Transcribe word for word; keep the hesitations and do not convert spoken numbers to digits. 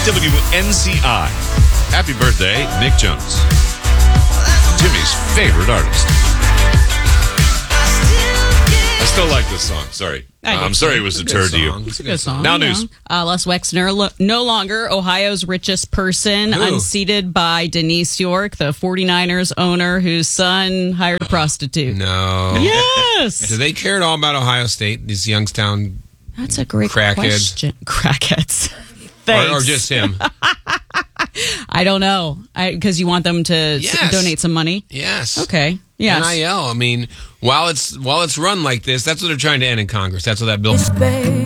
W N C I. Happy birthday, Nick Jones. Jimmy's favorite artist. I still like this song. Sorry. Uh, I'm sorry it was a turd to you. It's a good song. Now news. Uh, Les Wexner, no longer Ohio's richest person, Who? unseated by Denise York, the 49ers owner whose son hired a prostitute. No. Yes. Do they care at all about Ohio State, these Youngstown That's a great crackheads? question. Crackheads. Thanks. Or, or just him? I don't know. Because you want them to s- Yes. donate some money? Yes. Okay. Yes. N I L. I mean, while it's while it's run like this, that's what they're trying to end in Congress. That's what that bill.